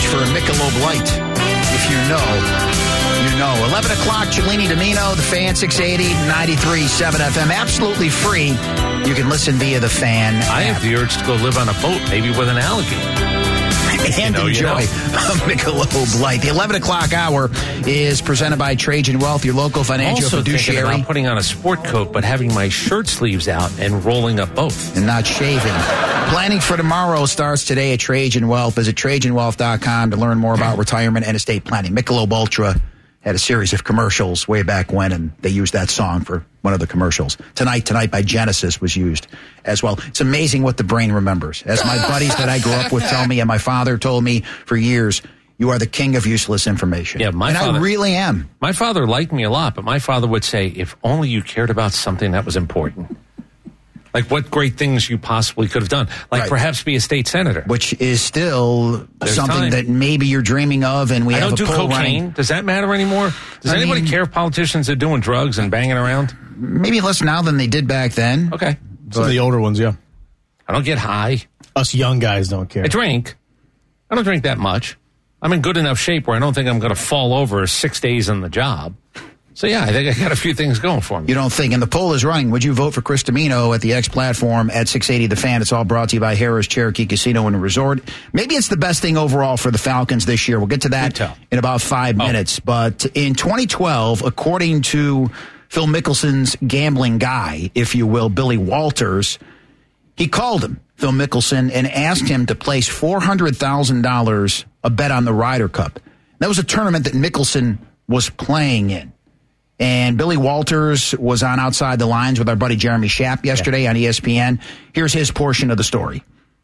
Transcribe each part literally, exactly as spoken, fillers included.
for a Michelob Light. If you know, you know. eleven o'clock, Cellini Domino, The Fan, six eighty, ninety-three point seven F M. Absolutely free. You can listen via The Fan. I have the urge to go live on a boat, maybe with an alligator. And you know, enjoy you know. Michelob Light. The eleven o'clock hour is presented by Trajan Wealth, your local financial also fiduciary. Also putting on a sport coat, but having my shirt sleeves out and rolling up both. And not shaving. Planning for tomorrow starts today at Trajan Wealth. Visit Trajan Wealth dot com to learn more about retirement and estate planning. Michelob Ultra had a series of commercials way back when, and they used that song for one of the commercials. Tonight, Tonight by Genesis was used as well. It's amazing what the brain remembers. As my buddies that I grew up with tell me, and my father told me for years, you are the king of useless information. Yeah, my and father, I really am. My father liked me a lot, but my father would say, if only you cared about something that was important. Like what great things you possibly could have done. Like right. perhaps be a state senator. Which is still There's something time. that maybe you're dreaming of, and we I have don't a do poll cocaine. running. Does that matter anymore? Does I anybody mean, care if politicians are doing drugs and banging around? Maybe less now than they did back then. Okay. Some of the older ones, yeah. I don't get high. Us young guys don't care. I drink. I don't drink that much. I'm in good enough shape where I don't think I'm going to fall over six days on the job. So, yeah, I think I got a few things going for me. You don't think, and the poll is running. Would you vote for Chris Domino at the X platform at six eighty The Fan? It's all brought to you by Harrah's Cherokee Casino and Resort. Maybe it's the best thing overall for the Falcons this year. We'll get to that in about five oh. minutes. But in twenty twelve, according to Phil Mickelson's gambling guy, if you will, Billy Walters, he called him, Phil Mickelson, and asked him to place four hundred thousand dollars a bet on the Ryder Cup. That was a tournament that Mickelson was playing in. And Billy Walters was on Outside the Lines with our buddy Jeremy Schaap yesterday yeah. on E S P N. Here's his portion of the story.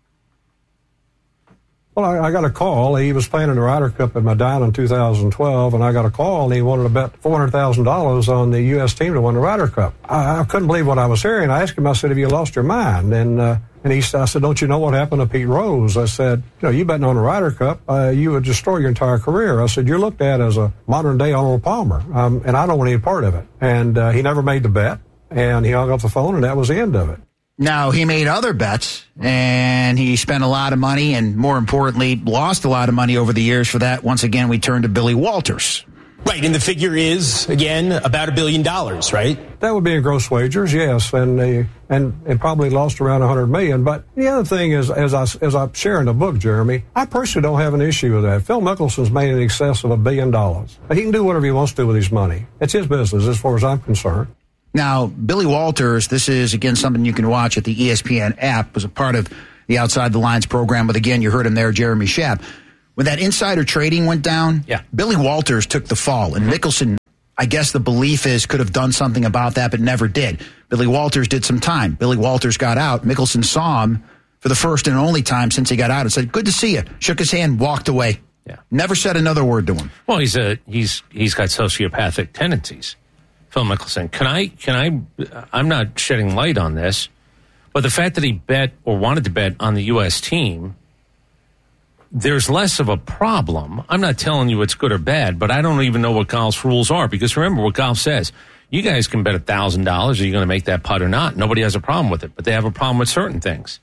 Well, I, I got a call. He was playing in the Ryder Cup at Medina in two thousand twelve, and I got a call, and he wanted to bet four hundred thousand dollars on the U S team to win the Ryder Cup. I, I couldn't believe what I was hearing. I asked him, I said, have you lost your mind? And uh, and he I said, don't you know what happened to Pete Rose? I said, you know, you betting on the Ryder Cup, uh, you would destroy your entire career. I said, you're looked at as a modern-day Arnold Palmer, um, and I don't want any part of it. And uh, he never made the bet, and he hung up the phone, and that was the end of it. Now, he made other bets, and he spent a lot of money, and more importantly, lost a lot of money over the years. For that, once again, we turn to Billy Walters. Right, and the figure is, again, about a billion dollars, right? That would be in gross wagers, yes, and they, and it probably lost around a hundred million. But the other thing is, as I as I share in the book, Jeremy, I personally don't have an issue with that. Phil Mickelson's made in excess of a billion dollars. He can do whatever he wants to do with his money. It's his business, as far as I'm concerned. Now, Billy Walters, this is, again, something you can watch at the E S P N app, was a part of the Outside the Lines program. But again, you heard him there, Jeremy Schaap. When that insider trading went down, yeah. Billy Walters took the fall. And Mickelson, I guess the belief is, could have done something about that, but never did. Billy Walters did some time. Billy Walters got out. Mickelson saw him for the first and only time since he got out and said, good to see you. Shook his hand, walked away. Yeah. Never said another word to him. Well, he's a he's he's got sociopathic tendencies. Phil Mickelson. Can I, can I, I'm not shedding light on this, but the fact that he bet or wanted to bet on the U S team, there's less of a problem. I'm not telling you it's good or bad, but I don't even know what golf's rules are, because remember what golf says. You guys can bet one thousand dollars. Are you going to make that putt or not? Nobody has a problem with it, but they have a problem with certain things.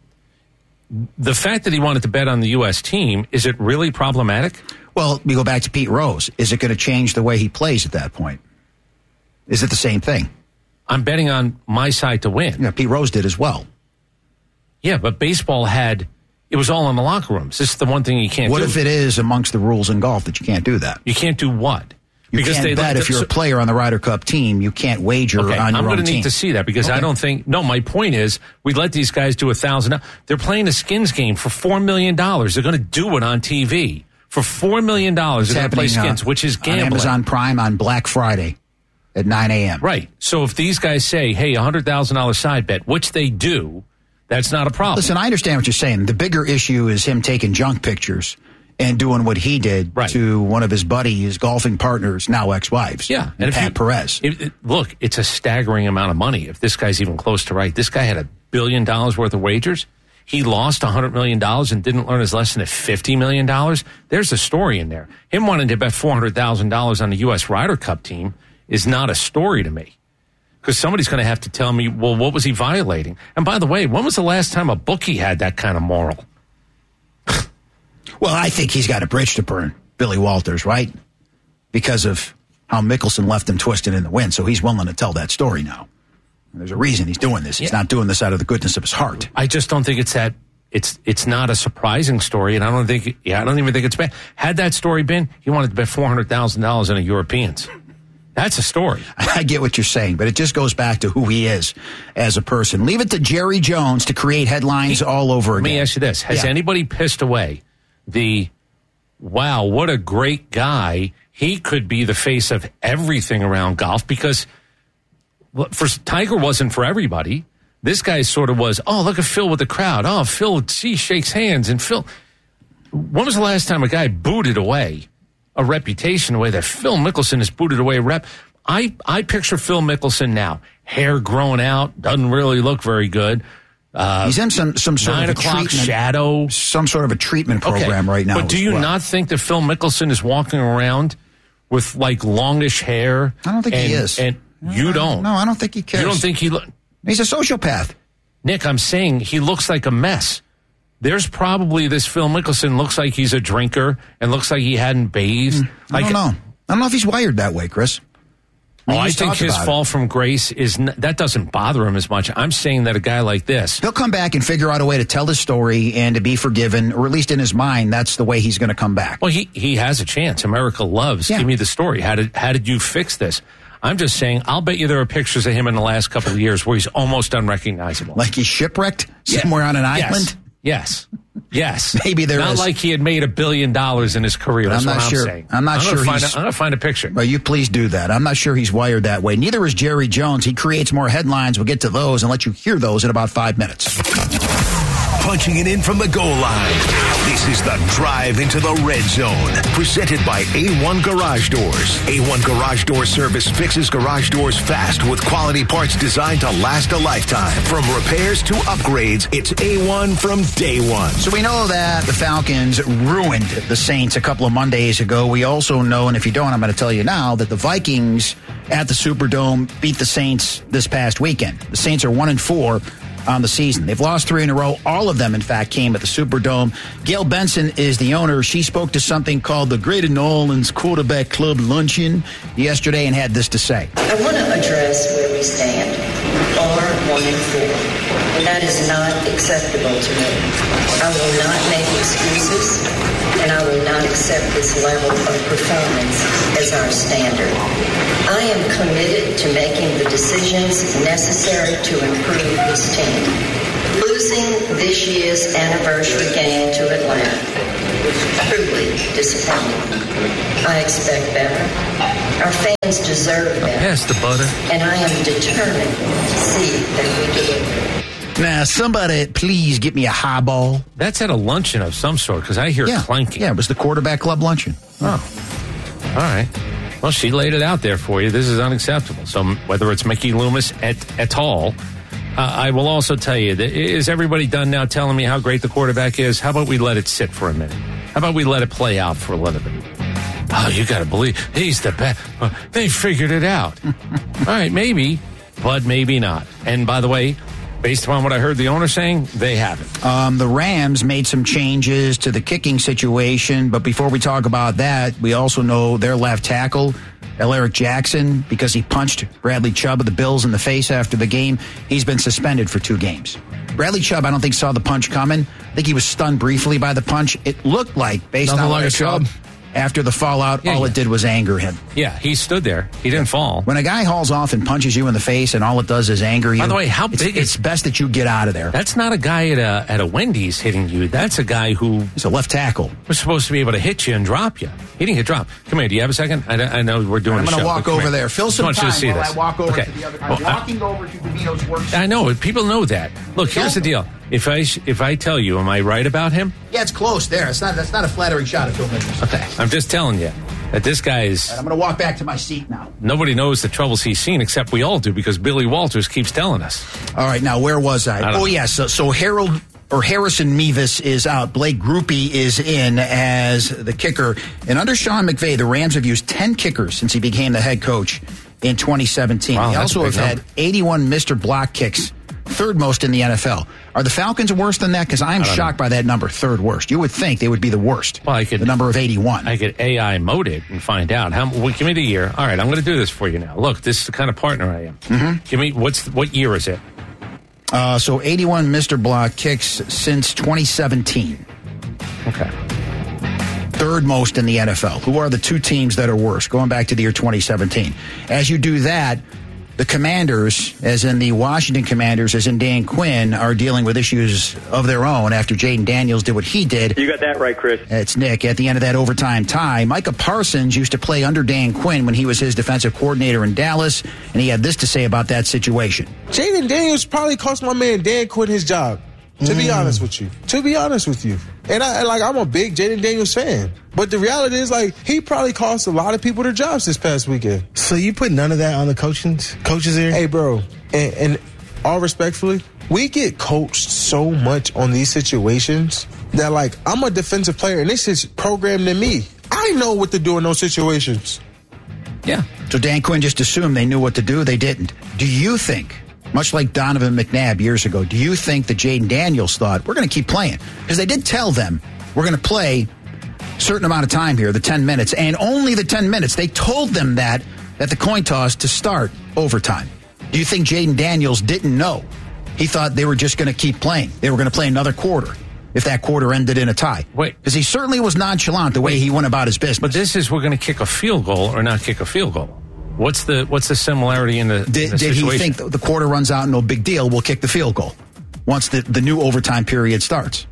The fact that he wanted to bet on the U S team, is it really problematic? Well, we go back to Pete Rose. Is it going to change the way he plays at that point? Is it the same thing? I'm betting on my side to win. Yeah, Pete Rose did as well. Yeah, but baseball had, it was all in the locker rooms. This is the one thing you can't what do. What if it is amongst the rules in golf that you can't do that? You can't do what? You because can't they bet like if to, you're so, a player on the Ryder Cup team, you can't wager okay, on your I'm own gonna team. need to see that, because okay. I don't think, no, my point is, we let these guys do a thousand. They're playing a skins game for four million dollars. They're going to do it on T V. For four million dollars, they're going to play skins, uh, which is gambling. On Amazon Prime on Black Friday at nine a.m. Right. So if these guys say, hey, a one hundred thousand dollars side bet, which they do, that's not a problem. Listen, I understand what you're saying. The bigger issue is him taking junk pictures and doing what he did right. to one of his buddies, golfing partners, now ex-wives. Yeah. And, and Pat you, Perez. It, it, look, it's a staggering amount of money if this guy's even close to right. This guy had a billion dollars worth of wagers. He lost one hundred million dollars and didn't learn his lesson at fifty million dollars. There's a story in there. Him wanting to bet four hundred thousand dollars on the U S Ryder Cup team is not a story to me. Because somebody's going to have to tell me, well, what was he violating? And by the way, when was the last time a bookie had that kind of moral? Well, I think he's got a bridge to burn, Billy Walters, right? Because of how Mickelson left him twisted in the wind. So he's willing to tell that story now. And there's a reason he's doing this. He's yeah. not doing this out of the goodness of his heart. I just don't think it's that. It's it's not a surprising story, and I don't think. Yeah, I don't even think it's bad. Had that story been, he wanted to bet four hundred thousand dollars on the Europeans. That's a story. I get what you're saying, but it just goes back to who he is as a person. Leave it to Jerry Jones to create headlines he, all over again. Let me ask you this. Has yeah. anybody pissed away the, wow, what a great guy. He could be the face of everything around golf because for Tiger wasn't for everybody. This guy sort of was, oh, look at Phil with the crowd. Oh, Phil, he shakes hands. And Phil, when was the last time a guy booted away a reputation away that Phil Mickelson has booted away a rep? I, I picture Phil Mickelson now, hair growing out, doesn't really look very good. Uh, He's in some, some sort nine of a o'clock treatment, shadow. Some sort of a treatment program okay. right now. But do you well. not think that Phil Mickelson is walking around with like longish hair? I don't think and, he is. And no, you don't? No, I don't think he cares. You don't think he look? He's a sociopath. Nick, I'm saying he looks like a mess. There's probably this Phil Mickelson looks like he's a drinker and looks like he hadn't bathed. Mm, I like, don't know. I don't know if he's wired that way, Chris. I, mean, oh, I think his fall it. from grace is n- that doesn't bother him as much. I'm saying that a guy like this, he'll come back and figure out a way to tell his story and to be forgiven, or at least in his mind, that's the way he's going to come back. Well, he he has a chance. America loves. Yeah. Give me the story. How did how did you fix this? I'm just saying, I'll bet you there are pictures of him in the last couple of years where he's almost unrecognizable. Like he's shipwrecked somewhere yeah. on an island? Yes. Yes. Maybe there not is. Not like he had made a billion dollars in his career. That's I'm what not I'm sure. saying. I'm not I'm sure find he's... A, I'm going to find a picture. Well, you please do that. I'm not sure he's wired that way. Neither is Jerry Jones. He creates more headlines. We'll get to those and let you hear those in about five minutes. Punching it in from the goal line. This is the Drive into the Red Zone. Presented by A one Garage Doors. A one Garage Door Service fixes garage doors fast with quality parts designed to last a lifetime. From repairs to upgrades, it's A one from day one. So we know that the Falcons ruined the Saints a couple of Mondays ago. We also know, and if you don't, I'm going to tell you now, that the Vikings at the Superdome beat the Saints this past weekend. The Saints are one and four on the season. They've lost three in a row. All of them, in fact, came at the Superdome. Gail Benson is the owner. She spoke to something called the Greater New Orleans Quarterback Club Luncheon yesterday and had this to say. I want to address where we stand. Are one and four. And that is not acceptable to me. I will not make excuses, and I will not accept this level of performance as our standard. I am committed to making the decisions necessary to improve this team. Losing this year's anniversary game to Atlanta was truly disappointing. I expect better. Our fans deserve better. Pass the butter. And I am determined to see that we deliver. Now, somebody please get me a highball. That's at a luncheon of some sort, because I hear yeah. clanking. Yeah, it was the Quarterback Club Luncheon. Oh, all right. Well, she laid it out there for you. This is unacceptable. So whether it's Mickey Loomis et, et al., uh, I will also tell you, that is everybody done now telling me how great the quarterback is? How about we let it sit for a minute? How about we let it play out for a little bit? Oh, you got to believe he's the best. Uh, they figured it out. All right, maybe, but maybe not. And by the way, based upon what I heard the owner saying, they haven't. Um, the Rams made some changes to the kicking situation, but before we talk about that, we also know their left tackle, Alaric Jackson, because he punched Bradley Chubb of the Bills in the face after the game, he's been suspended for two games. Bradley Chubb, I don't think, saw the punch coming. I think he was stunned briefly by the punch. It looked like, based Nothing on like what I saw, Chubb. After the fallout, yeah, all yeah. it did was anger him. Yeah, he stood there. He didn't fall. When a guy hauls off and punches you in the face and all it does is anger you. By the way, how it's, big it's is... best that you get out of there. That's not a guy at a at a Wendy's hitting you. That's a guy who... He's a left tackle. Was supposed to be able to hit you and drop you. He didn't get dropped. Come here. Do you have a second? I, I know we're doing I'm a show. I'm going to walk over here. there. Fill some I time to see while this. I walk over okay. to the other... I'm well, walking I, over to Davino's work. I know. People know that. Look, here's the deal. If I if I tell you, am I right about him? Yeah, it's close there. It's not. That's not a flattering shot of Phil Mickelson. Okay. I'm just telling you that this guy is... Right, I'm going to walk back to my seat now. Nobody knows the troubles he's seen except we all do because Billy Walters keeps telling us. All right, now where was I? I oh, yes. Yeah, so, so Harold or Harrison Mevis is out. Blake Grupe is in as the kicker. And under Sean McVay, the Rams have used ten kickers since he became the head coach in twenty seventeen. Wow, they also have number. had eighty-one Mister Block kicks third most in the N F L. Are the Falcons worse than that? Because I'm shocked know. by that number, third worst. You would think they would be the worst. Well, I could, the number of eighty-one. I could A I mode it and find out. How? Well, give me the year. All right, I'm going to do this for you now. Look, this is the kind of partner I am. Mm-hmm. Give me, what's what year is it? Uh, so eighty-one Mister Block kicks since twenty seventeen. Okay. Third most in the N F L. Who are the two teams that are worse? Going back to the year twenty seventeen. As you do that, the Commanders, as in the Washington Commanders, as in Dan Quinn, are dealing with issues of their own after Jaden Daniels did what he did. You got that right, Chris. It's Nick. At the end of that overtime tie, Micah Parsons used to play under Dan Quinn when he was his defensive coordinator in Dallas, and he had this to say about that situation. Jaden Daniels probably cost my man Dan Quinn his job, to mm. be honest with you. To be honest with you. And I like I'm a big Jaden Daniels fan. But the reality is, like, he probably cost a lot of people their jobs this past weekend. So you put none of that on the coaching coaches here? Hey, bro, and, and all respectfully, we get coached so much on these situations that, like, I'm a defensive player, and this is programmed in me. I know what to do in those situations. Yeah. So Dan Quinn just assumed they knew what to do. They didn't. Do you think, much like Donovan McNabb years ago, do you think that Jaden Daniels thought, we're going to keep playing? Because they did tell them, we're going to play a certain amount of time here, the ten minutes, and only the ten minutes. They told them that at the coin toss to start overtime. Do you think Jaden Daniels didn't know? He thought they were just going to keep playing. They were going to play another quarter if that quarter ended in a tie. Wait. Because he certainly was nonchalant the way he went about his business. But this is, we're going to kick a field goal or not kick a field goal. What's the what's the similarity in the, did, in the did situation? He think the quarter runs out, no big deal, we'll kick the field goal once the, the new overtime period starts?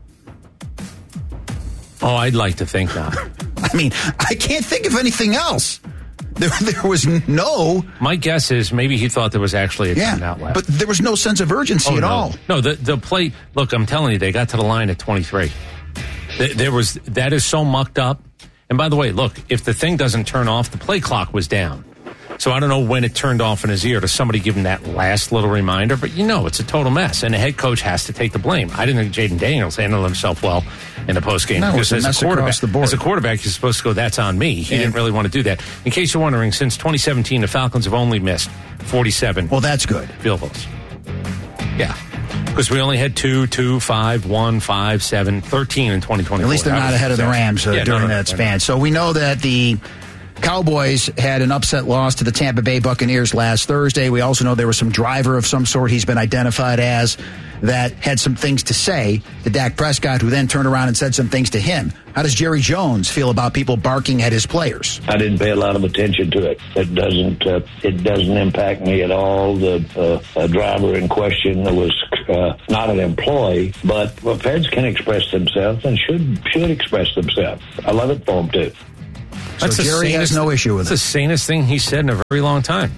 Oh, I'd like to think not. I mean, I can't think of anything else. There, there was no... My guess is maybe he thought there was actually a yeah, timeout left. But there was no sense of urgency oh, at no. all. No, the, the play... Look, I'm telling you, they got to the line at twenty-three. There, there was... That is so mucked up. And by the way, look, if the thing doesn't turn off, the play clock was down. So I don't know when it turned off in his ear to somebody give him that last little reminder, but you know, it's a total mess, and the head coach has to take the blame. I didn't think Jaden Daniels handled himself well in the postgame. No, because it's a as mess a quarterback, across the board. as a quarterback, you're supposed to go, that's on me. He and didn't really want to do that. In case you're wondering, since twenty seventeen, the Falcons have only missed forty-seven. Well, that's good. Field goals. Yeah. Because we only had two, two, five, one, five, seven, thirteen in twenty twenty-four. At least they're not ahead of the Rams uh, yeah, during no, no, that no, span. no. So we know that the Cowboys had an upset loss to the Tampa Bay Buccaneers last Thursday. We also know there was some driver of some sort he's been identified as that had some things to say to Dak Prescott, who then turned around and said some things to him. How does Jerry Jones feel about people barking at his players? I didn't pay a lot of attention to it. It doesn't uh, it doesn't impact me at all. The uh, driver in question was uh, not an employee, but well, feds can express themselves and should should express themselves. I love it for them too. So That's Jerry has no issue with it. That's the sanest thing he said in a very long time.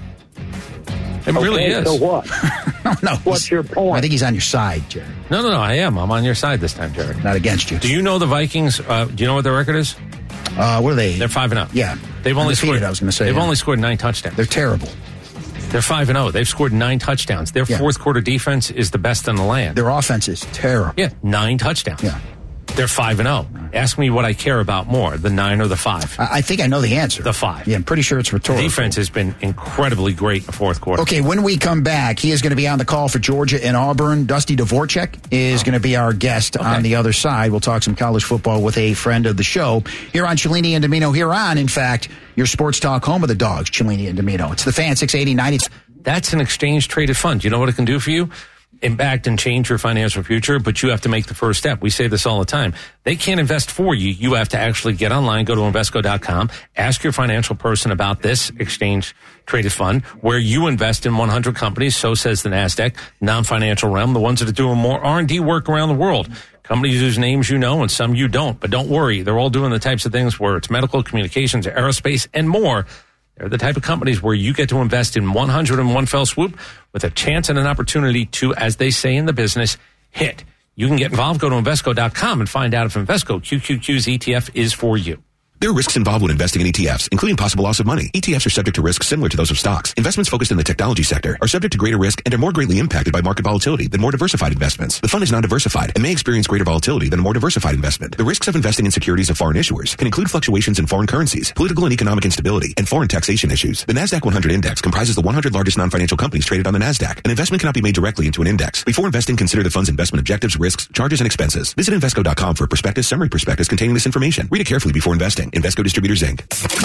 It okay, really is. So what? no, no. What's your point? I think he's on your side, Jerry. No, no, no. I am. I'm on your side this time, Jerry. Not against you. Do you know the Vikings? Uh, do you know what their record is? Uh, what are they? They're five and zero. Yeah, they've only undefeated, scored. I was going to say they've yeah. only scored nine touchdowns. They're terrible. They're five and zero. They've scored nine touchdowns. Their yeah. fourth quarter defense is the best in the land. Their offense is terrible. Yeah, nine touchdowns. Yeah. They're five and zero. Ask me what I care about more, the nine or the five. I, I think I know the answer. The five. Yeah, I'm pretty sure it's rhetorical. The defense has been incredibly great in the fourth quarter. Okay, when we come back, he is going to be on the call for Georgia and Auburn. Dusty Dvorak is oh. going to be our guest okay. on the other side. We'll talk some college football with a friend of the show here on Cellini and Domino. Here on, in fact, your sports talk home of the Dogs, Cellini and Domino. It's the Fan six eighty ninety. That's an exchange-traded fund. You know what it can do for you? Impact and change your financial future, but you have to make the first step. We say this all the time. They can't invest for you. You have to actually get online, go to Invesco dot com, ask your financial person about this exchange traded fund where you invest in one hundred companies. So says the NASDAQ, non-financial realm, the ones that are doing more R and D work around the world. Companies whose names you know and some you don't, but don't worry. They're all doing the types of things where it's medical, communications, aerospace, and more. They're the type of companies where you get to invest in one hundred in one fell swoop with a chance and an opportunity to, as they say in the business, hit. You can get involved. Go to Invesco dot com and find out if Invesco Q Q Q's E T F is for you. There are risks involved when investing in E T Fs, including possible loss of money. E T Fs are subject to risks similar to those of stocks. Investments focused in the technology sector are subject to greater risk and are more greatly impacted by market volatility than more diversified investments. The fund is non-diversified and may experience greater volatility than a more diversified investment. The risks of investing in securities of foreign issuers can include fluctuations in foreign currencies, political and economic instability, and foreign taxation issues. The NASDAQ one hundred Index comprises the one hundred largest non-financial companies traded on the NASDAQ. An investment cannot be made directly into an index. Before investing, consider the fund's investment objectives, risks, charges, and expenses. Visit Invesco dot com for a prospectus, summary prospectus containing this information. Read it carefully before investing. Invesco Distributors, Incorporated.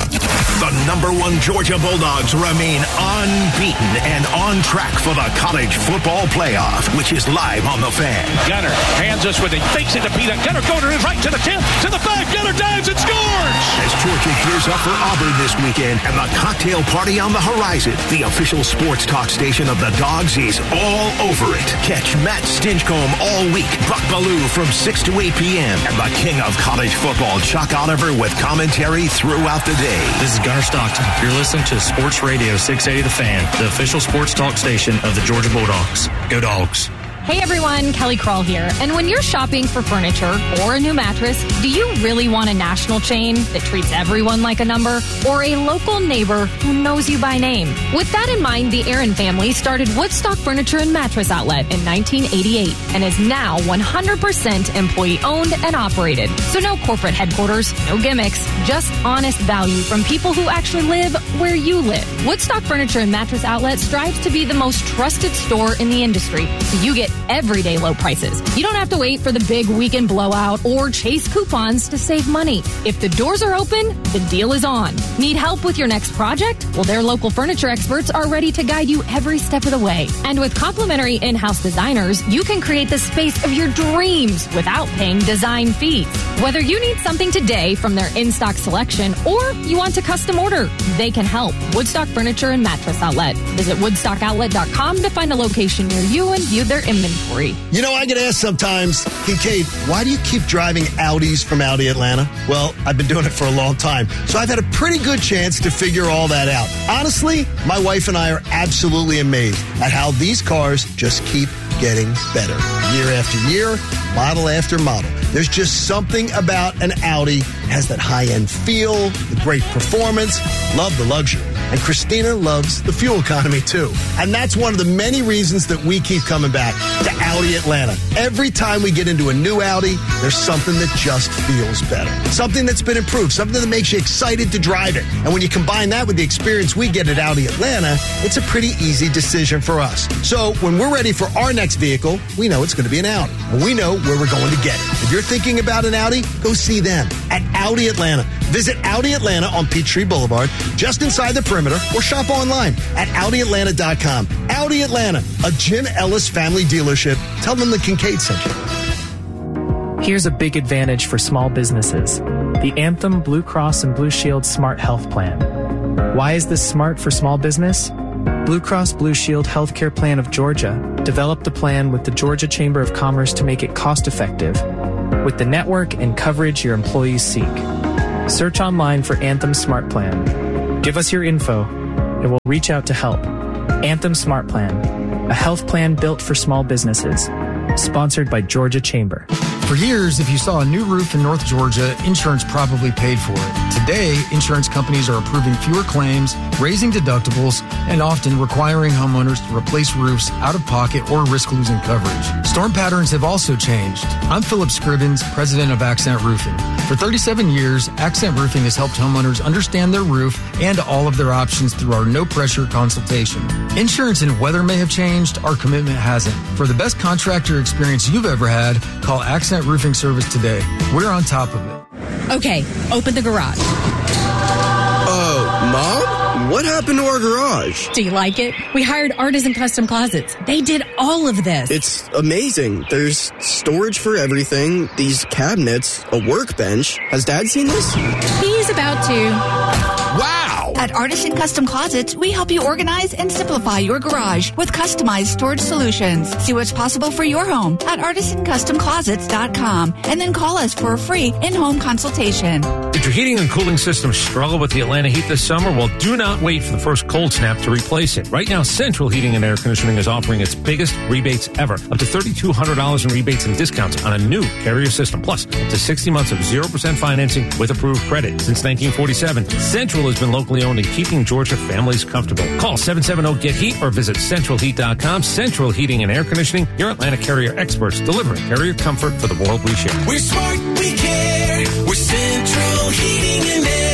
The number one Georgia Bulldogs remain unbeaten and on track for the college football playoff, which is live on the Fan. Gunner hands us with it, fakes it to Peter. Gunner going to his right to the ten, to the five. Gunner dives and scores! As Georgia gears up for Auburn this weekend and the cocktail party on the horizon, the official sports talk station of the Dogs is all over it. Catch Matt Stinchcomb all week, Buck Ballou from six to eight p.m., and the king of college football, Chuck Oliver, with commentary throughout the day. This is Gunner Stockton. You're listening to Sports Radio six eighty The Fan, the official sports talk station of the Georgia Bulldogs. Go Dogs. Hey everyone, Kelly Kroll here. And when you're shopping for furniture or a new mattress, do you really want a national chain that treats everyone like a number, or a local neighbor who knows you by name? With that in mind, the Aaron family started Woodstock Furniture and Mattress Outlet in nineteen eighty-eight and is now one hundred percent employee owned and operated. So no corporate headquarters, no gimmicks, just honest value from people who actually live where you live. Woodstock Furniture and Mattress Outlet strives to be the most trusted store in the industry, so you get everyday low prices. You don't have to wait for the big weekend blowout or chase coupons to save money. If the doors are open, the deal is on. Need help with your next project? Well, their local furniture experts are ready to guide you every step of the way. And with complimentary in-house designers, you can create the space of your dreams without paying design fees. Whether you need something today from their in-stock selection or you want to custom order, they can help. Woodstock Furniture and Mattress Outlet. Visit woodstock outlet dot com to find a location near you and view their inventory. You know, I get asked sometimes, Kincaid, why do you keep driving Audis from Audi Atlanta? Well, I've been doing it for a long time, so I've had a pretty good chance to figure all that out. Honestly, my wife and I are absolutely amazed at how these cars just keep getting better. Year after year, model after model. There's just something about an Audi. It has that high-end feel, the great performance, love the luxury. And Christina loves the fuel economy, too. And that's one of the many reasons that we keep coming back to Audi Atlanta. Every time we get into a new Audi, there's something that just feels better. Something that's been improved, something that makes you excited to drive it. And when you combine that with the experience we get at Audi Atlanta, it's a pretty easy decision for us. So when we're ready for our next vehicle, we know it's going to be an Audi. And we know where we're going to get it. If you're thinking about an Audi, go see them at Audi Atlanta. Visit Audi Atlanta on Peachtree Boulevard, just inside the perimeter, or shop online at audi atlanta dot com. Audi Atlanta, a Jim Ellis family dealership. Tell them the Kincaid sent you. Here's a big advantage for small businesses. The Anthem Blue Cross and Blue Shield Smart Health Plan. Why is this smart for small business? Blue Cross Blue Shield Healthcare Plan of Georgia developed the plan with the Georgia Chamber of Commerce to make it cost-effective, with the network and coverage your employees seek. Search online for Anthem Smart Plan. Give us your info, and we'll reach out to help. Anthem Smart Plan, a health plan built for small businesses. Sponsored by Georgia Chamber. For years, if you saw a new roof in North Georgia, insurance probably paid for it. Today, insurance companies are approving fewer claims, raising deductibles, and often requiring homeowners to replace roofs out of pocket or risk losing coverage. Storm patterns have also changed. I'm Philip Scribbins, president of Accent Roofing. For thirty-seven years, Accent Roofing has helped homeowners understand their roof and all of their options through our no-pressure consultation. Insurance and weather may have changed, our commitment hasn't. For the best contractor experience you've ever had, call Accent Roofing Service today. We're on top of it. Okay, open the garage. Oh, Mom? What happened to our garage? Do you like it? We hired Artisan Custom Closets. They did all of this. It's amazing. There's storage for everything, these cabinets, a workbench. Has Dad seen this? He's about to. Wow! At Artisan Custom Closets, we help you organize and simplify your garage with customized storage solutions. See what's possible for your home at artisan custom closets dot com and then call us for a free in-home consultation. Did your heating and cooling system struggle with the Atlanta heat this summer? Well, do not wait for the first cold snap to replace it. Right now, Central Heating and Air Conditioning is offering its biggest rebates ever. Up to three thousand two hundred dollars in rebates and discounts on a new Carrier system. Plus, up to sixty months of zero percent financing with approved credit. Since nineteen forty-seven, Central has been locally owned and keeping Georgia families comfortable. Call seven seven zero get heat or visit central heat dot com. Central Heating and Air Conditioning, your Atlanta Carrier experts, delivering Carrier comfort for the world we share. We're smart, we care. We're Central Heating and Air.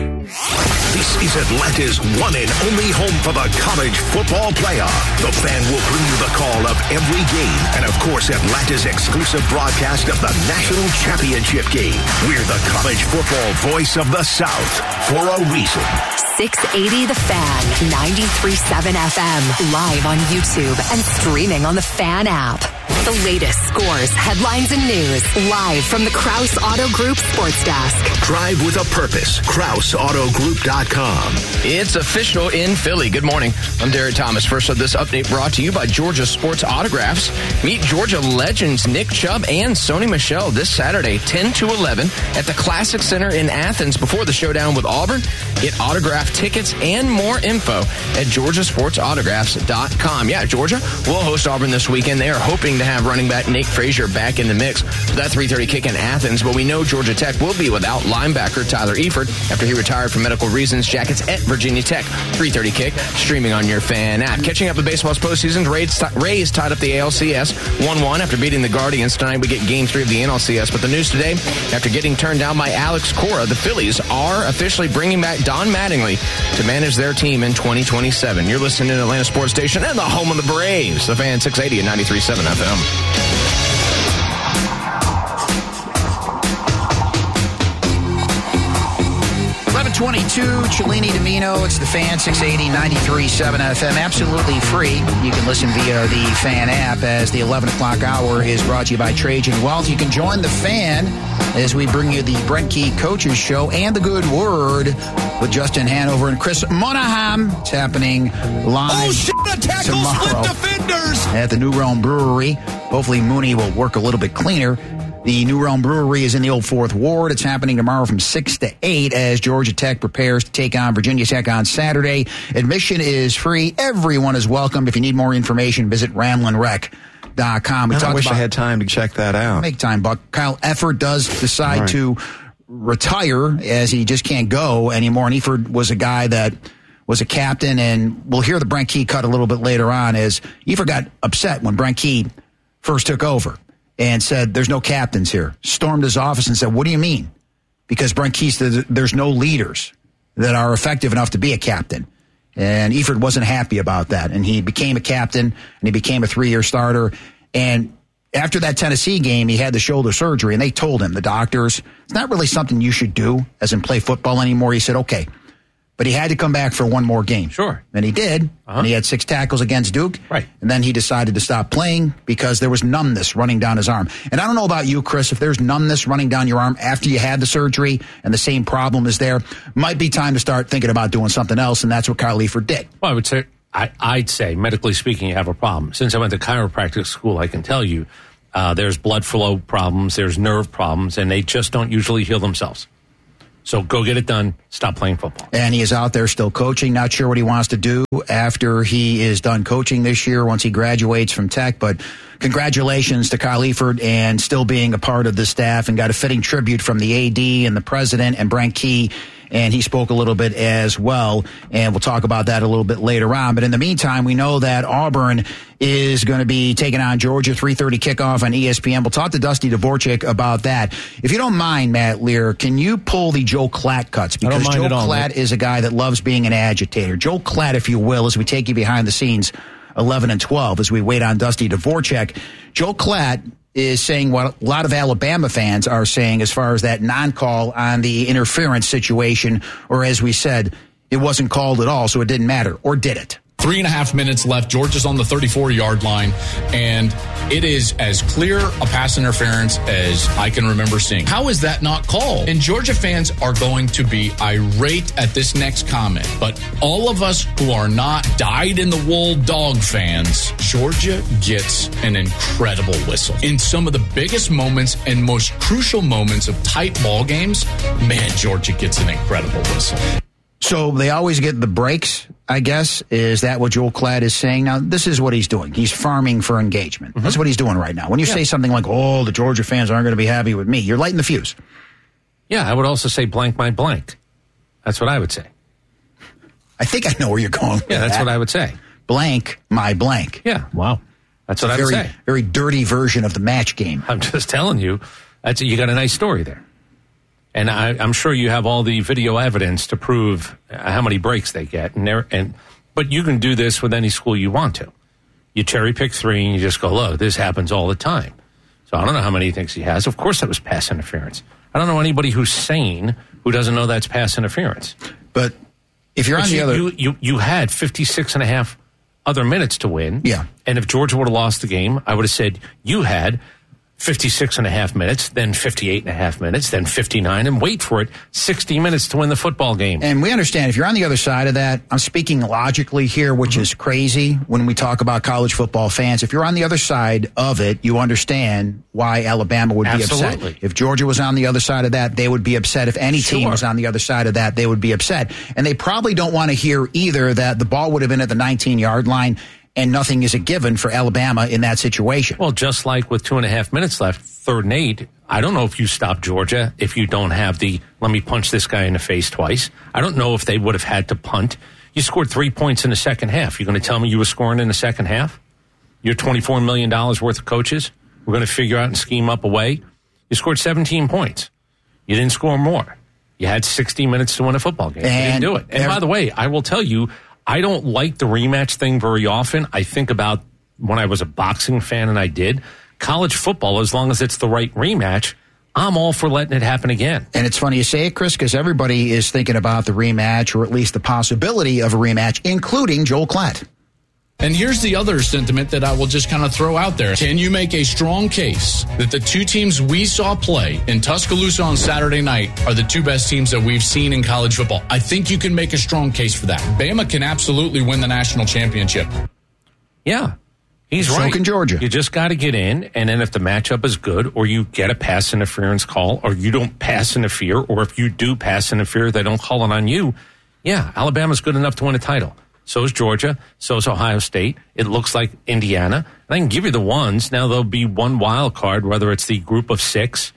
This is Atlanta's one and only home for the college football playoff. The Fan will bring you the call of every game and, of course, Atlanta's exclusive broadcast of the national championship game. We're the college football voice of the South for a reason. six eighty The Fan, ninety-three point seven F M, live on YouTube and streaming on the Fan app. The latest scores, headlines, and news, live from the Krause Auto Group Sports Desk. Drive with a purpose. Krause Auto Group dot com. It's official in Philly. Good morning. I'm Derek Thomas. First of this update brought to you by Georgia Sports Autographs. Meet Georgia legends Nick Chubb and Sony Michel this Saturday, ten to eleven, at the Classic Center in Athens before the showdown with Auburn. Get autograph tickets and more info at Georgia Sports Autographs dot com. Yeah, Georgia will host Auburn this weekend. They are hoping to have running back Nate Frazier back in the mix for that three thirty kick in Athens, but we know Georgia Tech will be without linebacker Tyler Eifert after he retired for medical reasons. Jackets at Virginia Tech, three thirty kick, streaming on your Fan app. Catching up with baseball's postseason, Rays, Rays tied up the A L C S one one after beating the Guardians. Tonight we get game three of the N L C S, but the news today, after getting turned down by Alex Cora, the Phillies are officially bringing back Don Mattingly to manage their team in twenty twenty-seven. You're listening to Atlanta Sports Station and the home of the Braves, the Fan six eighty and ninety-three point seven F M. eleven twenty-two, Cellini Domino. It's the Fan six eighty, ninety-three point seven F M. Absolutely free. You can listen via the Fan app as the eleven o'clock hour is brought to you by Trajan Wealth. You can join the Fan as we bring you the Brent Key Coaches Show and the Good Word with Justin Hanover and Chris Monahan. It's happening live oh, shit, tomorrow defenders. at the New Realm Brewery. Hopefully Mooney will work a little bit cleaner. The New Realm Brewery is in the Old Fourth Ward. It's happening tomorrow from six to eight as Georgia Tech prepares to take on Virginia Tech on Saturday. Admission is free. Everyone is welcome. If you need more information, visit ramblin rec dot com. We Man, talked I wish about, I had time to check that out. Make time, Buck. Kyle Efford does decide right. to retire as he just can't go anymore. And Efford was a guy that was a captain, and we'll hear the Brent Key cut a little bit later on as Efford got upset when Brent Key first took over and said, there's no captains here. Stormed his office and said, what do you mean? Because Brent Key said there's no leaders that are effective enough to be a captain. And Efford wasn't happy about that. And he became a captain, and he became a three-year starter. And after that Tennessee game, he had the shoulder surgery, and they told him, the doctors, it's not really something you should do, as in play football anymore. He said, okay. But he had to come back for one more game. Sure. And he did. Uh-huh. And he had six tackles against Duke. Right. And then he decided to stop playing because there was numbness running down his arm. And I don't know about you, Chris, if there's numbness running down your arm after you had the surgery and the same problem is there, might be time to start thinking about doing something else, and that's what Kyle Efford did. Well, I would say, I, I'd say, medically speaking, you have a problem. Since I went to chiropractic school, I can tell you uh, there's blood flow problems, there's nerve problems, and they just don't usually heal themselves. So go get it done. Stop playing football. And he is out there still coaching. Not sure what he wants to do after he is done coaching this year once he graduates from Tech. But congratulations to Kyle Efford and still being a part of the staff, and got a fitting tribute from the A D and the president and Brent Key. And he spoke a little bit as well, and we'll talk about that a little bit later on. But in the meantime, we know that Auburn is going to be taking on Georgia, three thirty kickoff on E S P N. We'll talk to Dusty Dvorak about that. If you don't mind, Matt Lear, can you pull the Joe Klatt cuts? Because Joe all, Klatt Nick. is a guy that loves being an agitator. Joe Klatt, if you will, as we take you behind the scenes, eleven and twelve, as we wait on Dusty Dvorak. Joe Klatt is saying what a lot of Alabama fans are saying as far as that non-call on the interference situation, or as we said, it wasn't called at all, so it didn't matter. Or did it? Three and a half minutes left. Georgia's on the thirty-four-yard line, and it is as clear a pass interference as I can remember seeing. How is that not called? And Georgia fans are going to be irate at this next comment, but all of us who are not dyed-in-the-wool dog fans, Georgia gets an incredible whistle. In some of the biggest moments and most crucial moments of tight ball games, man, Georgia gets an incredible whistle. So they always get the breaks, I guess. Is that what Joel Klatt is saying? Now, this is what he's doing. He's farming for engagement. Mm-hmm. That's what he's doing right now. When you yeah. say something like, oh, the Georgia fans aren't going to be happy with me, you're lighting the fuse. Yeah, I would also say blank my blank. That's what I would say. I think I know where you're going with Yeah, that's that. what I would say. Blank my blank. Yeah. Wow. That's what I very, would say. Very dirty version of the match game. I'm just telling you, that's you got a nice story there. And I, I'm sure you have all the video evidence to prove how many breaks they get. And, and But you can do this with any school you want to. You cherry pick three and you just go, look, this happens all the time. So I don't know how many he thinks he has. Of course that was pass interference. I don't know anybody who's sane who doesn't know that's pass interference. But if you're but on you, the other... You, you, you had fifty-six and a half other minutes to win. Yeah. And if Georgia would have lost the game, I would have said you had fifty-six and a half minutes, then fifty-eight and a half minutes, then fifty-nine, and wait for it, sixty minutes to win the football game. And we understand if you're on the other side of that, I'm speaking logically here, which mm-hmm. is crazy when we talk about college football fans. If you're on the other side of it, you understand why Alabama would Absolutely. be upset. If Georgia was on the other side of that, they would be upset. If any Sure. team was on the other side of that, they would be upset. And they probably don't want to hear either that the ball would have been at the nineteen-yard line and nothing is a given for Alabama in that situation. Well, just like with two and a half minutes left, third and eight, I don't know if you stop Georgia if you don't have the, let me punch this guy in the face twice. I don't know if they would have had to punt. You scored three points in the second half. You're going to tell me you were scoring in the second half? You're twenty-four million dollars worth of coaches. We're going to figure out and scheme up a way. You scored seventeen points. You didn't score more. You had sixty minutes to win a football game. And you didn't do it. And by the way, I will tell you, I don't like the rematch thing very often. I think about when I was a boxing fan, and I did. College football, as long as it's the right rematch, I'm all for letting it happen again. And it's funny you say it, Chris, because everybody is thinking about the rematch, or at least the possibility of a rematch, including Joel Klatt. And here's the other sentiment that I will just kind of throw out there. Can you make a strong case that the two teams we saw play in Tuscaloosa on Saturday night are the two best teams that we've seen in college football? I think you can make a strong case for that. Bama can absolutely win the national championship. Yeah, he's so right. can Georgia. You just got to get in, and then if the matchup is good, or you get a pass interference call, or you don't pass interfere, or if you do pass interfere, they don't call it on you. Yeah, Alabama's good enough to win a title. So is Georgia. So is Ohio State. It looks like Indiana. And I can give you the ones. Now there'll be one wild card, whether it's the group of six.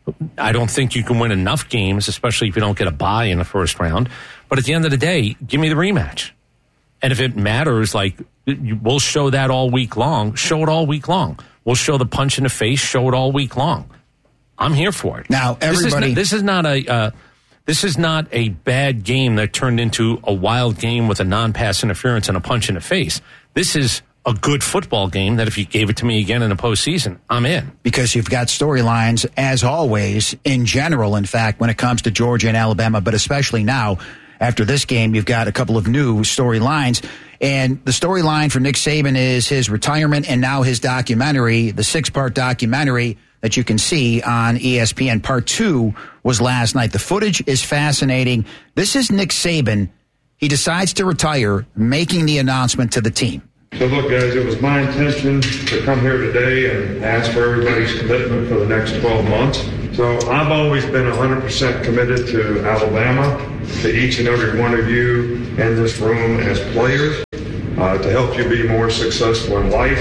I don't think you can win enough games, especially if you don't get a bye in the first round. But at the end of the day, give me the rematch. And if it matters, like, we'll show that all week long. Show it all week long. We'll show the punch in the face. Show it all week long. I'm here for it. Now, everybody... This is not, this is not a... Uh, This is not a bad game that turned into a wild game with a non-pass interference and a punch in the face. This is a good football game that if you gave it to me again in the postseason, I'm in. Because you've got storylines, as always, in general, in fact, when it comes to Georgia and Alabama, but especially now, after this game, you've got a couple of new storylines. And the storyline for Nick Saban is his retirement and now his documentary, the six-part documentary that you can see on E S P N. Part two was last night. The footage is fascinating. This is Nick Saban. He decides to retire, making the announcement to the team. So look, guys, it was my intention to come here today and ask for everybody's commitment for the next twelve months. So I've always been one hundred percent committed to Alabama, to each and every one of you in this room as players, uh, to help you be more successful in life.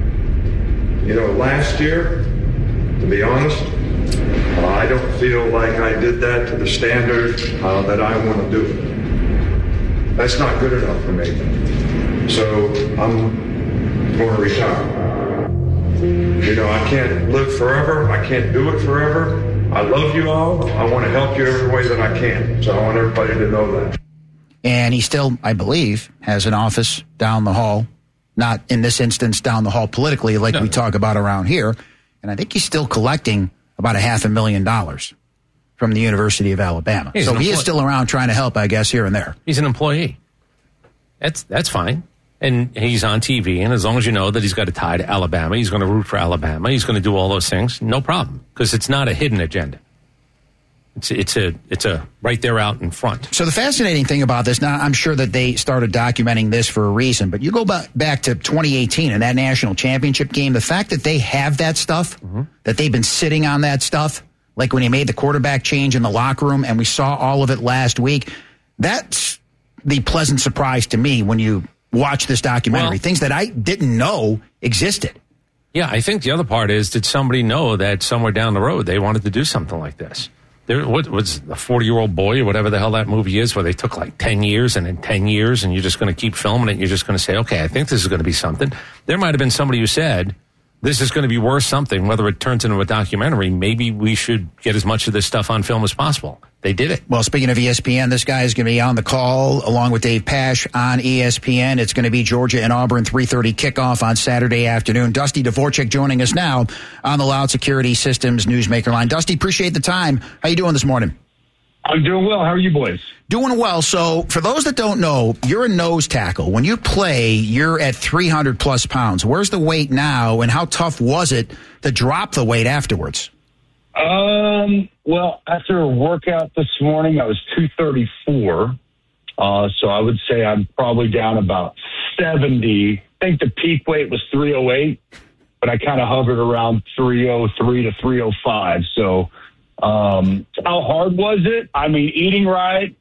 You know, last year, to be honest, uh, I don't feel like I did that to the standard uh, that I want to do it. That's not good enough for me. So I'm going to retire. You know, I can't live forever. I can't do it forever. I love you all. I want to help you every way that I can. So I want everybody to know that. And he still, I believe, has an office down the hall. Not in this instance down the hall politically like no. we talk about around here. And I think he's still collecting about a half a million dollars from the University of Alabama. He's so he is still around trying to help, I guess, here and there. He's an employee. That's that's fine. and he's on T V, and as long as you know that he's got a tie to Alabama, he's going to root for Alabama, he's going to do all those things, no problem, because it's not a hidden agenda. It's, it's a it's a right there out in front. So the fascinating thing about this, now I'm sure that they started documenting this for a reason, but you go back, back to twenty eighteen and that national championship game, the fact that they have that stuff, mm-hmm. that they've been sitting on that stuff, like when he made the quarterback change in the locker room, and we saw all of it last week, that's the pleasant surprise to me when you watch this documentary. Well, things that I didn't know existed. Yeah, I think the other part is, did somebody know that somewhere down the road they wanted to do something like this? There what was a forty-year-old boy or whatever the hell that movie is, where they took like ten years and in ten years and you're just going to keep filming it and you're just going to say, okay, I think this is going to be something. There might have been somebody who said, this is going to be worth something, whether it turns into a documentary. Maybe we should get as much of this stuff on film as possible. They did it. Well, speaking of E S P N, this guy is going to be on the call along with Dave Pasch on E S P N. It's going to be Georgia and Auburn, three thirty kickoff on Saturday afternoon. Dusty Dvoracek joining us now on the Loud Security Systems Newsmaker line. Dusty, appreciate the time. How you doing this morning? I'm doing well. How are you boys? Doing well. So for those that don't know, you're a nose tackle. When you play, you're at three hundred plus pounds. Where's the weight now, and how tough was it to drop the weight afterwards? Um, well, after a workout this morning, I was two thirty-four. Uh, so I would say I'm probably down about seventy. I think the peak weight was three oh eight, but I kind of hovered around three oh three to three oh five. So, um, how hard was it? I mean, eating right,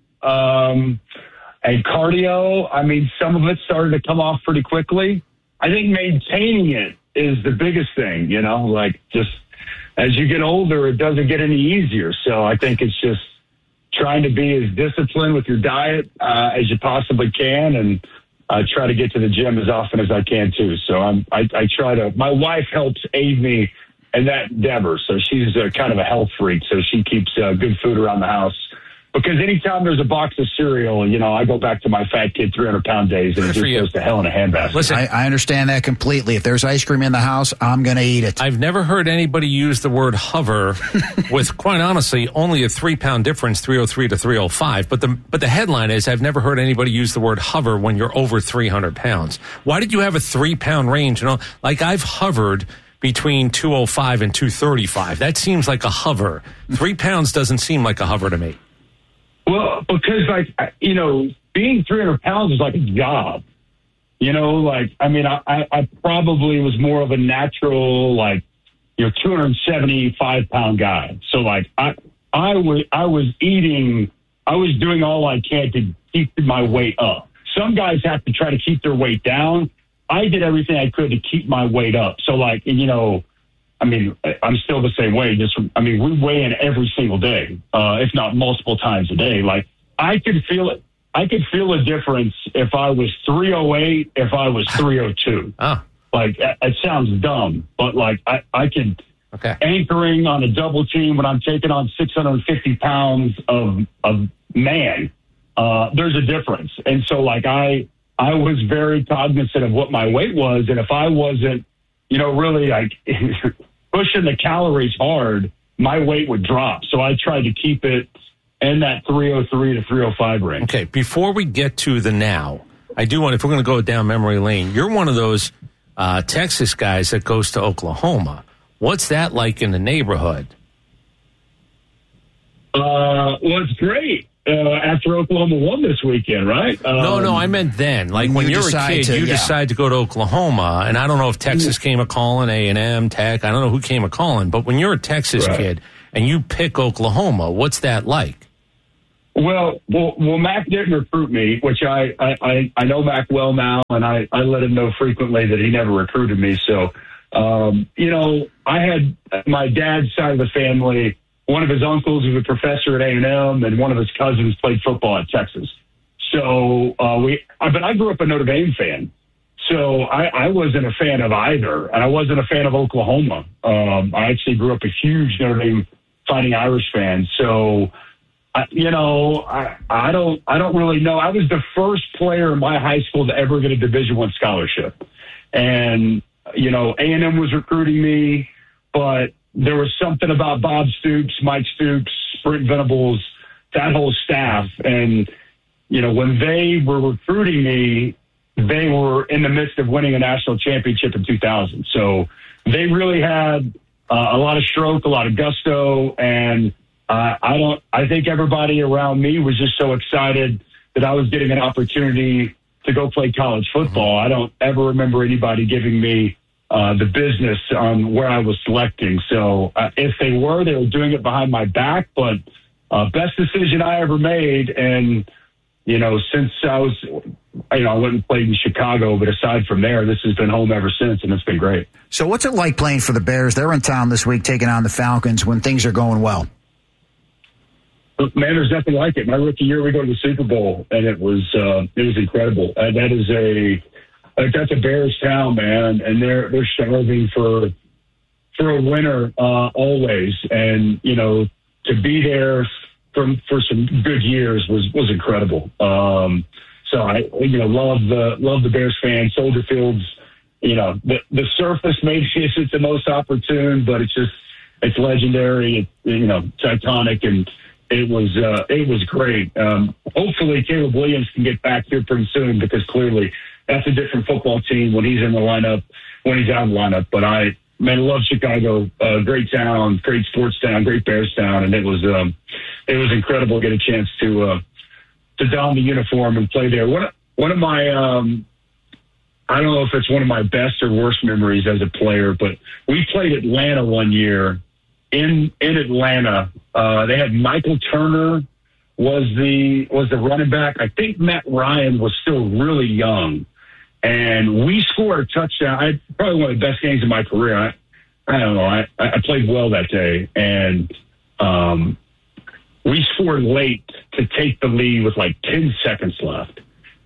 um, and cardio. I mean, some of it started to come off pretty quickly. I think maintaining it is the biggest thing, you know, like just, as you get older, it doesn't get any easier. So I think it's just trying to be as disciplined with your diet uh, as you possibly can, and uh, try to get to the gym as often as I can too. So I'm, I, I try to. My wife helps aid me in that endeavor. So she's a, kind of a health freak. So she keeps uh, good food around the house. Because anytime there's a box of cereal, you know, I go back to my fat kid three hundred pound days, and it just goes to hell in a handbasket. Listen, I, I understand that completely. If there's ice cream in the house, I'm going to eat it. I've never heard anybody use the word hover with, quite honestly, only a three-pound difference, three oh three to three oh five. But the but the headline is, I've never heard anybody use the word hover when you're over three hundred pounds. Why did you have a three-pound range? You know, like I've hovered between two oh five and two thirty-five. That seems like a hover. Three pounds doesn't seem like a hover to me. Well, because, like, you know, being three hundred pounds is like a job. You know, like, I mean, I, I probably was more of a natural, like, you know, two hundred seventy-five pound guy. So, like, I, I, was, I was eating, I was doing all I can to keep my weight up. Some guys have to try to keep their weight down. I did everything I could to keep my weight up. So, like, you know, I mean, I'm still the same way. Just, I mean, we weigh in every single day, uh, if not multiple times a day. Like, I could feel it. I could feel a difference if I was three oh eight, if I was three oh two. Oh. Like, it sounds dumb, but like, I, I could, okay. Anchoring on a double team when I'm taking on six hundred fifty pounds of, of man, uh, there's a difference. And so, like, I, I was very cognizant of what my weight was. And if I wasn't, you know, really like pushing the calories hard, my weight would drop. So I tried to keep it in that three oh three to three oh five range. Okay, before we get to the now, I do want, if we're going to go down memory lane, you're one of those uh, Texas guys that goes to Oklahoma. What's that like in the neighborhood? Uh, well, it's great. Uh, after Oklahoma won this weekend, right? Um, no, no, I meant then. Like when you you're a kid, to, you yeah. decide to go to Oklahoma, and I don't know if Texas came a calling, A and M, Tech. I don't know who came a calling, but when you're a Texas right. kid and you pick Oklahoma, what's that like? Well, well, well, Mac didn't recruit me, which I, I, I know Mac well now, and I, I let him know frequently that he never recruited me. So, um, you know, I had my dad's side of the family. One of his uncles was a professor at A and M, and one of his cousins played football at Texas. So uh, we, but I grew up a Notre Dame fan, so I, I wasn't a fan of either, and I wasn't a fan of Oklahoma. Um, I actually grew up a huge Notre Dame Fighting Irish fan. So, I, you know, I, I don't, I don't really know. I was the first player in my high school to ever get a Division One scholarship, and you know, A and M was recruiting me, but there was something about Bob Stoops, Mike Stoops, Brent Venables, that whole staff. And, you know, when they were recruiting me, they were in the midst of winning a national championship in two thousand. So they really had uh, a lot of stroke, a lot of gusto, and uh, I don't. I think everybody around me was just so excited that I was getting an opportunity to go play college football. Mm-hmm. I don't ever remember anybody giving me uh, the business on where I was selecting. So uh, if they were, they were doing it behind my back. But uh, best decision I ever made, and you know, since I was, you know, I went and played in Chicago, but aside from there, this has been home ever since, and it's been great. So what's it like playing for the Bears? They're in town this week taking on the Falcons when things are going well. Man, there's nothing like it. My rookie year, we go to the Super Bowl, and it was uh, it was incredible. Uh, that is a like that's a Bears town, man, and they're they're starving for for a winner uh, always, and you know, to be there for for some good years was was incredible. Um, so I you know love the love the Bears fans. Soldier Field's, you know, the the surface maybe isn't the most opportune, but it's just it's legendary. It's, you know, titanic, and it was uh, it was great. Um, hopefully, Caleb Williams can get back here pretty soon, because clearly that's a different football team when he's in the lineup, when he's out of the lineup. But I man, I love Chicago. Uh, great town, great sports town, great Bears town, and it was um, it was incredible to get a chance to uh, to don the uniform and play there. One one of my um, I don't know if it's one of my best or worst memories as a player, but we played Atlanta one year. In in Atlanta, uh, they had Michael Turner was the was the running back. I think Matt Ryan was still really young, and we scored a touchdown. I probably one of the best games of my career. I, I don't know. I, I played well that day, and um, we scored late to take the lead with like ten seconds left,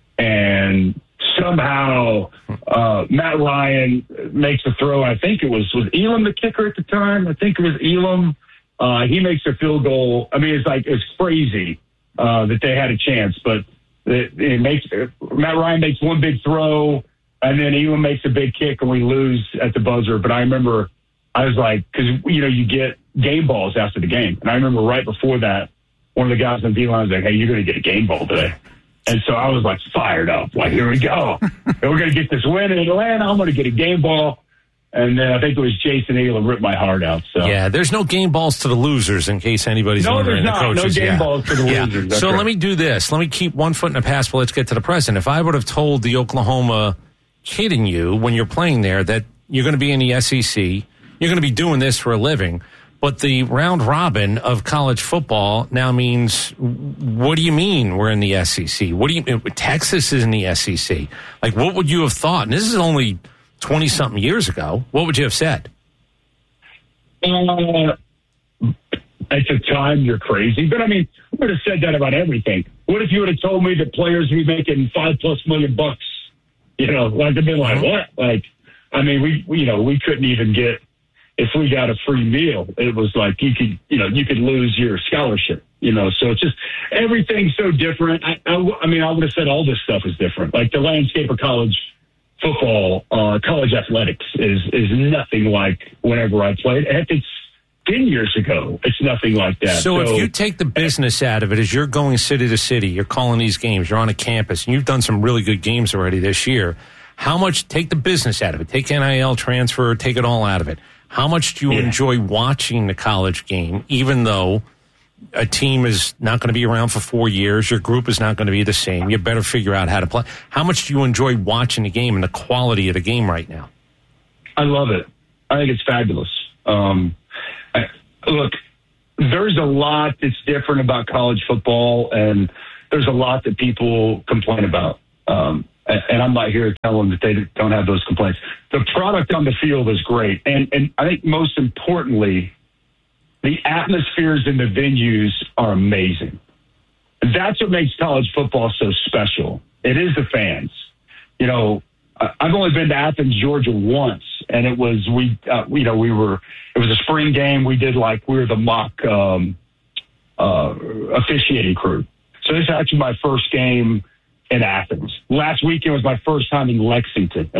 and somehow uh, Matt Ryan makes a throw. I think it was was Elam the kicker at the time. I think it was Elam. Uh, he makes a field goal. I mean, it's like it's crazy uh, that they had a chance, but it, it makes Matt Ryan makes one big throw, and then Elam makes a big kick, and we lose at the buzzer. But I remember I was like, because you know you get game balls after the game, and I remember right before that, one of the guys on the D-line was like, "Hey, you're going to get a game ball today." And so I was like fired up, like, here we go. And we're going to get this win in Atlanta. I'm going to get a game ball. And then I think it was Jason Elam ripped my heart out. So yeah, there's no game balls to the losers, in case anybody's no, wondering. There's the not. coaches. No game yeah. balls to the yeah. losers. That's so right. let me do this. Let me keep one foot in the past, but let's get to the present. If I would have told the Oklahoma kid in you when you're playing there that you're going to be in the S E C, you're going to be doing this for a living, but the round robin of college football now means, what do you mean we're in the S E C? What do you Texas is in the S E C? Like, what would you have thought? And this is only twenty-something years ago. What would you have said? Uh, at the time, you're crazy. But, I mean, I would have said that about everything. What if you would have told me that players would be making five-plus million bucks? You know, like, I've been like, what? Like, I mean, we, we, you know, we couldn't even get, if we got a free meal, it was like you could, you know, you could lose your scholarship, you know. So it's just everything's so different. I, I, I mean, I would have said all this stuff is different. Like the landscape of college football, uh, college athletics is is nothing like whenever I played. Heck, it's ten years ago. It's nothing like that. So, so if you take the business out of it, as you're going city to city, you're calling these games, you're on a campus, and you've done some really good games already this year. How much? Take the business out of it. Take N I L transfer. Take it all out of it. How much do you yeah. enjoy watching the college game, even though a team is not going to be around for four years, your group is not going to be the same, you better figure out how to play. How much do you enjoy watching the game and the quality of the game right now? I love it. I think it's fabulous. Um, I, look, there's a lot that's different about college football, and there's a lot that people complain about. Um, and I'm not here to tell them that they don't have those complaints. The product on the field is great. And, and I think most importantly, the atmospheres in the venues are amazing. That's what makes college football so special. It is the fans. You know, I've only been to Athens, Georgia once, and it was, we, uh, you know, we were, it was a spring game. We did like, we were the mock um, uh, officiating crew. So this is actually my first game in Athens. Last weekend was my first time in Lexington.